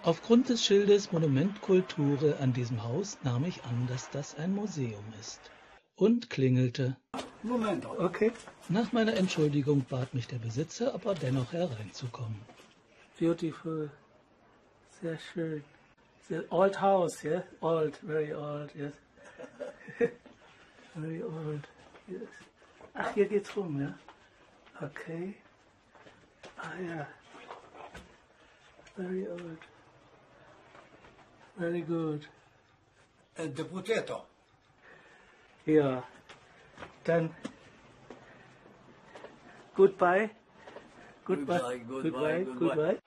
Aufgrund des Schildes Monument Kulture an diesem Haus nahm ich an, dass das ein Museum ist. Und klingelte. Moment, okay. Nach meiner Entschuldigung bat mich der Besitzer, aber dennoch hereinzukommen. Beautiful. Sehr schön. The old house, yeah? Old, very old, yes. Very old, yes. Ach, hier geht's rum, ja? Okay. Ah ja. Very old. Very good. The potato. Ja. Dann goodbye. Goodbye, goodbye, goodbye. Goodbye.